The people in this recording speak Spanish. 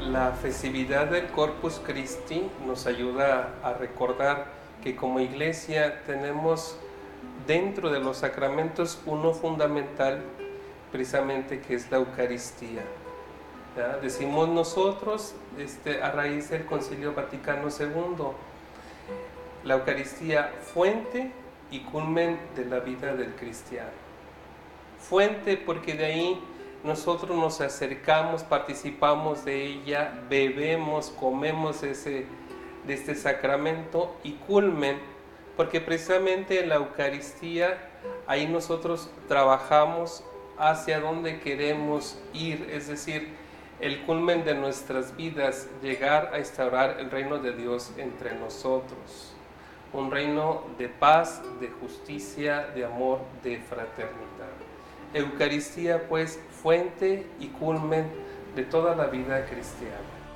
La festividad del Corpus Christi nos ayuda a recordar que como iglesia tenemos dentro de los sacramentos uno fundamental, precisamente, que es la Eucaristía. ¿Ya? Decimos nosotros, a raíz del Concilio Vaticano II, la Eucaristía, fuente y culmen de la vida del cristiano. Fuente porque de ahí nosotros nos acercamos, participamos de ella, bebemos, comemos de este sacramento, y culmen porque precisamente en la Eucaristía ahí nosotros trabajamos hacia donde queremos ir, es decir, el culmen de nuestras vidas, llegar a instaurar el reino de Dios entre nosotros, un reino de paz, de justicia, de amor, de fraternidad. Eucaristía, pues, fuente y culmen de toda la vida cristiana.